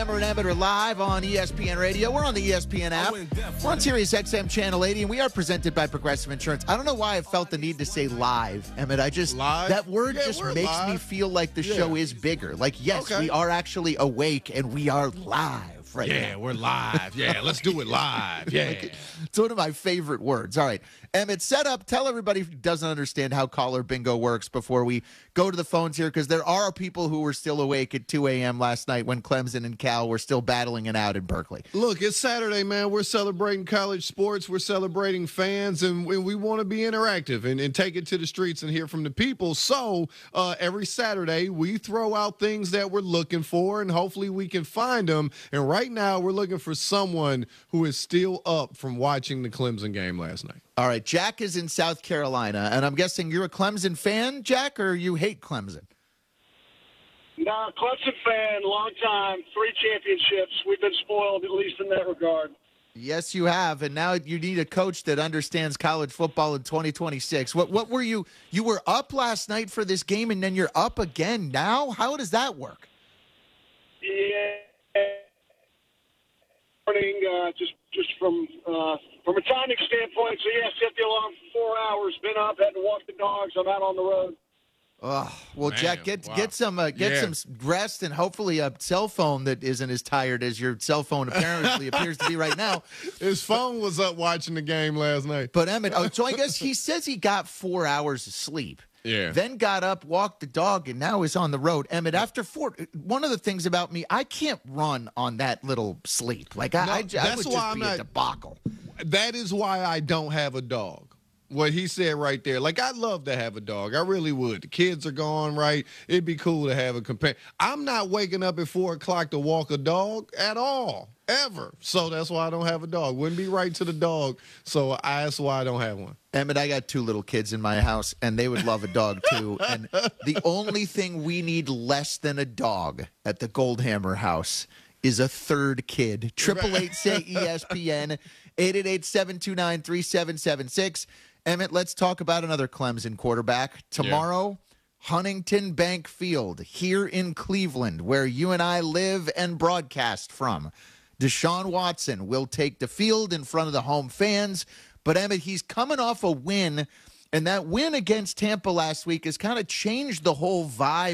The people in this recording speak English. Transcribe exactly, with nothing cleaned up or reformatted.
Hammer and Emmett are live on E S P N Radio. We're on the E S P N app. We're on Sirius X M Channel eighty, and we are presented by Progressive Insurance. I don't know why I felt the need to say live, Emmett. I just, live? that word Yeah, just we're makes live. me feel like the Yeah. show is bigger. Like, yes, Okay. we are actually awake, and we are live right Yeah, now. we're live. Yeah, let's do it live. Yeah. It's one of my favorite words. All right. Emmett, set up. Tell everybody who doesn't understand how caller bingo works before we go to the phones here, because there are people who were still awake at two a.m. last night when Clemson and Cal were still battling it out in Berkeley. Look, it's Saturday, man. We're celebrating college sports. We're celebrating fans, and we, we want to be interactive and, and take it to the streets and hear from the people. So uh, every Saturday, we throw out things that we're looking for, and hopefully we can find them. And right now, we're looking for someone who is still up from watching the Clemson game last night. All right. Jack is in South Carolina, and I'm guessing you're a Clemson fan, Jack, or you hate Clemson? No, Clemson fan, long time, three championships. We've been spoiled, at least in that regard. Yes, you have, and now you need a coach that understands college football in twenty twenty-six. What what were you – you were up last night for this game, and then you're up again now? How does that work? Yeah. Morning, uh, just just from uh, from a timing standpoint. So, yeah, set the alarm for four hours, been up, had to walk the dogs. I'm out on the road. Oh, well, Man, Jack, get wow. get some uh, get Yeah. some rest, and hopefully a cell phone that isn't as tired as your cell phone apparently appears to be right now. His phone was up watching the game last night. But Emmett, oh, so I guess he says he got four hours of sleep. Yeah. Then got up, walked the dog, and now is on the road. Emmett, after four, one of the things about me, I can't run on that little sleep. Like I, No, I, I that's would why just I'm be a not- debacle. That is why I don't have a dog. What he said right there. Like, I'd love to have a dog. I really would. The kids are gone, right? It'd be cool to have a companion. I'm not waking up at four o'clock to walk a dog at all, ever. So that's why I don't have a dog. Wouldn't be right to the dog. So I, that's why I don't have one. Emmett, I got two little kids in my house, and they would love a dog, too. And the only thing we need less than a dog at the Goldhammer house is a third kid. Triple eight say E S P N, eight eight eight, seven two nine, three seven seven six. Emmett, let's talk about another Clemson quarterback. Tomorrow, Huntington Bank Field here in Cleveland, where you and I live and broadcast from. Deshaun Watson will take the field in front of the home fans. But, Emmett, he's coming off a win, and that win against Tampa last week has kind of changed the whole vibe